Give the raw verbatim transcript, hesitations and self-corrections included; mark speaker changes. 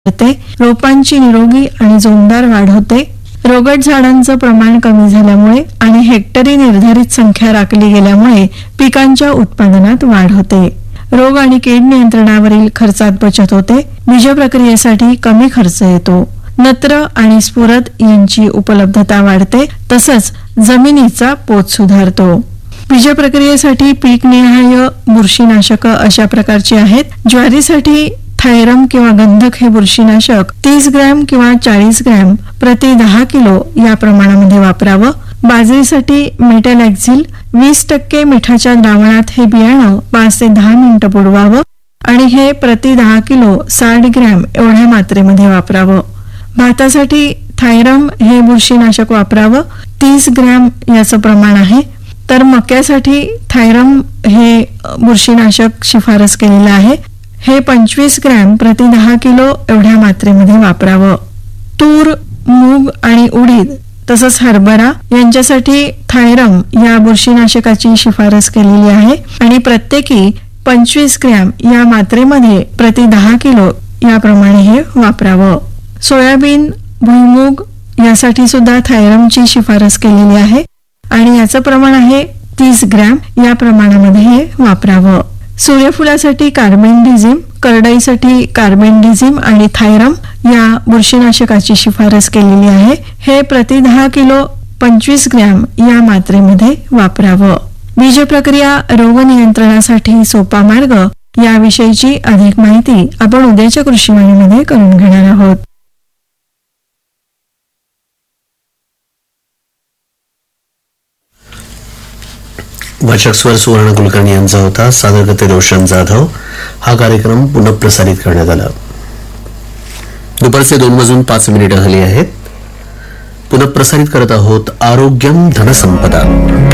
Speaker 1: होते, रोपांची निरोगी आणि जोमदार वाढ होते. रोगट झाडांचं प्रमाण कमी झाल्यामुळे आणि हेक्टरी निर्धारित संख्या राखली गेल्यामुळे पिकांच्या उत्पादनात वाढ होते. रोग आणि कीड नियंत्रणावरील खर्चात बचत होते. बीज प्रक्रियेसाठी कमी खर्च येतो. नत्र आणि स्फुरद यांची उपलब्धता वाढते. तसंच जमिनीचा पोत सुधारतो. बीज प्रक्रियेसाठी पीकनिहाय बुरशीनाशक अशा प्रकारची आहेत. ज्वारीसाठी थायरम किंवा गंधक हे बुरशीनाशक तीस ग्रॅम किंवा चाळीस ग्रॅम प्रति दहा किलो या प्रमाणामध्ये वापरावं. बाजरीसाठी मेटॅलॅक्झिल वीस टक्के मिठाच्या द्रावणात हे बियाणं पाच ते दहा मिनिटं बुडवावं आणि हे प्रति दहा किलो साठ ग्रॅम एवढ्या मात्रेमध्ये वापरावं. भातासाठी थायरम हे बुरशीनाशक वापरावं. तीस ग्रॅम याचं प्रमाण आहे. तर मक्यासाठी थायरम हे बुरशीनाशक शिफारस केलेलं आहे. हे पंचवीस ग्रॅम प्रति दहा किलो एवढ्या मात्रेमध्ये वापरावं. तूर, मूग आणि उडीद तसंच हरभरा यांच्यासाठी थायरम या बुरशीनाशकाची शिफारस केलेली आहे आणि प्रत्येकी पंचवीस ग्रॅम या मात्रेमध्ये प्रति दहा किलो याप्रमाणे हे वापरावं. सोयाबीन, भुईमूग यासाठी सुद्धा थायरमची शिफारस केलेली आहे आणि याचं प्रमाण आहे तीस ग्रॅम या प्रमाणामध्ये हे वापरावं. सूर्यफुलासाठी कार्बेंडिझिम, करडईसाठी कार्बेंडिझिम आणि थायरम या बुरशीनाशकाची शिफारस केलेली आहे. हे प्रति दहा किलो पंचवीस ग्रॅम या मात्रेमध्ये वापरावं. बीज प्रक्रिया रोग नियंत्रणासाठी सोपा मार्ग याविषयीची अधिक माहिती आपण उद्याच्या कृषीवाणीमध्ये करून घेणार आहोत.
Speaker 2: वाचक स्वर सुवर्ण कुलकर्णी यांचा होता. सादर करते रोशन जाधव. हा कार्यक्रम पुनः प्रसारित करण्यात आला. दुपारचे दोन वाजून पाच मिनिटं झाली आहेत. पुनः प्रसारित करत आहोत आरोग्यम धनसंपदा.